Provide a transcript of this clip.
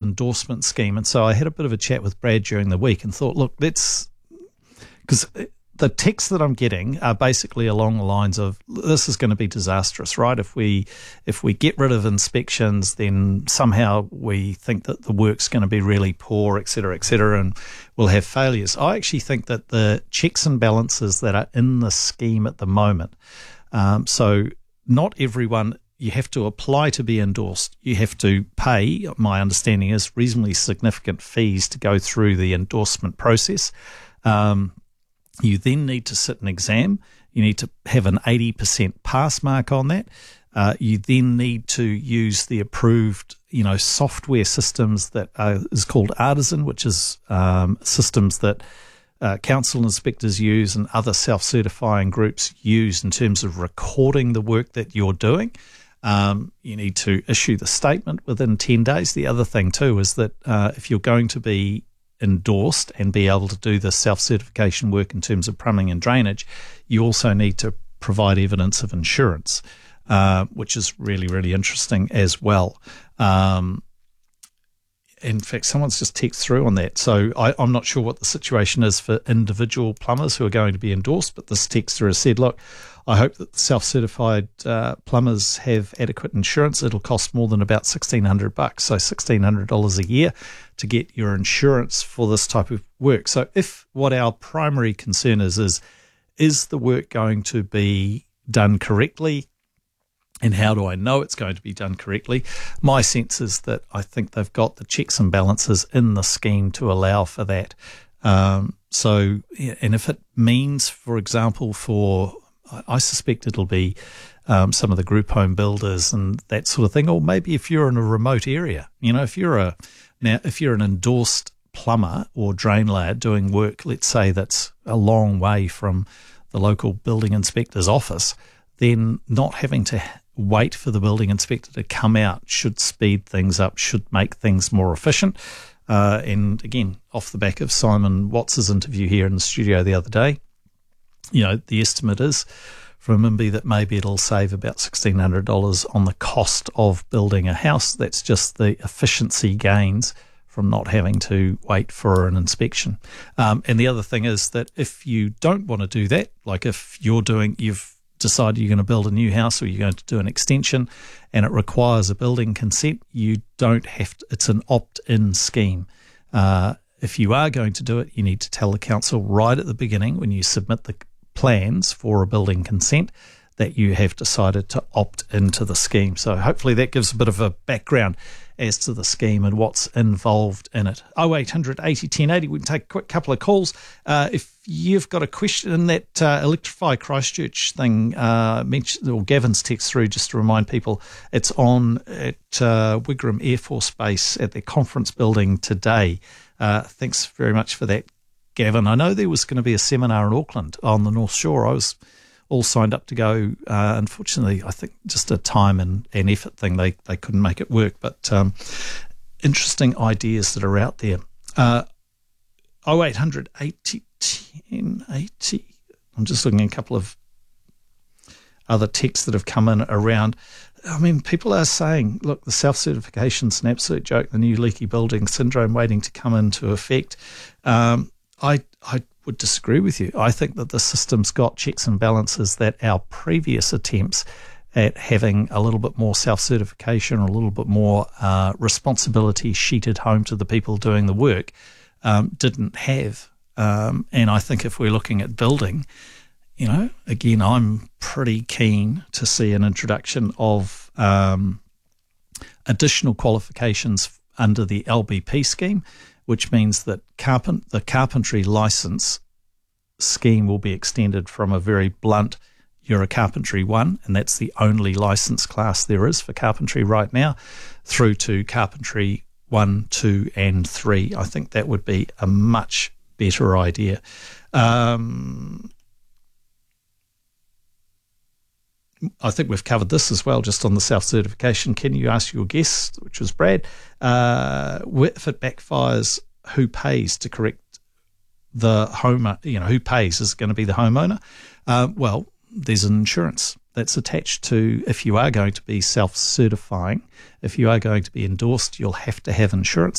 endorsement scheme. And so I had a bit of a chat with Brad during the week and thought, look, because the texts that I'm getting are basically along the lines of, this is going to be disastrous, right? If we get rid of inspections, then somehow we think that the work's going to be really poor, et cetera, and we'll have failures. I actually think that the checks and balances that are in the scheme at the moment, so not everyone, you have to apply to be endorsed. You have to pay, my understanding is, reasonably significant fees to go through the endorsement process. You then need to sit an exam. You need to have an 80% pass mark on that. You then need to use the approved, software systems that is called Artisan, which is systems that council inspectors use and other self-certifying groups use in terms of recording the work that you're doing. You need to issue the statement within 10 days. The other thing too is that if you're going to be endorsed and be able to do the self-certification work in terms of plumbing and drainage, you also need to provide evidence of insurance, which is really, really interesting as well. In fact, someone's just texted through on that. So I'm not sure what the situation is for individual plumbers who are going to be endorsed, but this texter has said, look, I hope that the self-certified plumbers have adequate insurance. It'll cost more than about $1,600, so $1,600 a year to get your insurance for this type of work. So if what our primary concern is the work going to be done correctly? And how do I know it's going to be done correctly? My sense is that I think they've got the checks and balances in the scheme to allow for that. And if it means, for example, I suspect it'll be some of the group home builders and that sort of thing, or maybe if you're in a remote area, if you're an endorsed plumber or drain layer doing work, let's say that's a long way from the local building inspector's office, then not having to wait for the building inspector to come out should speed things up, should make things more efficient. And again, off the back of Simon Watts's interview here in the studio the other day, the estimate is from MIMBY that maybe it'll save about $1,600 on the cost of building a house. That's just the efficiency gains from not having to wait for an inspection. And the other thing is that if you don't want to do that, like if you've decided you're going to build a new house or you're going to do an extension and it requires a building consent, you don't have to, it's an opt-in scheme. If you are going to do it, you need to tell the council right at the beginning when you submit the plans for a building consent that you have decided to opt into the scheme. So hopefully that gives a bit of a background as to the scheme and what's involved in it. 0800 80 1080. We can take a quick couple of calls. If you've got a question, that Electrify Christchurch thing mentioned, or Gavin's text through, just to remind people, it's on at Wigram Air Force Base at their conference building today. Thanks very much for that, Gavin. I know there was going to be a seminar in Auckland on the North Shore. I was all signed up to go. Unfortunately, I think just a time and effort thing, they couldn't make it work. But interesting ideas that are out there. 0800 80 1080. I'm just looking at a couple of other texts that have come in around. I mean, people are saying, look, the self-certification's an absolute joke, the new leaky building syndrome waiting to come into effect. I would disagree with you. I think that the system's got checks and balances that our previous attempts at having a little bit more self-certification or a little bit more responsibility sheeted home to the people doing the work didn't have. And I think if we're looking at building, again, I'm pretty keen to see an introduction of additional qualifications under the LBP scheme, which means that the carpentry licence scheme will be extended from a very blunt, you're a carpentry 1, and that's the only licence class there is for carpentry right now, through to carpentry 1, 2 and 3. I think that would be a much better idea. I think we've covered this as well, just on the self-certification. Can you ask your guest, which was Brad, if it backfires, who pays to correct the homeowner? Who pays? Is it going to be the homeowner? Well, there's an insurance that's attached to, if you are going to be self-certifying, if you are going to be endorsed, you'll have to have insurance.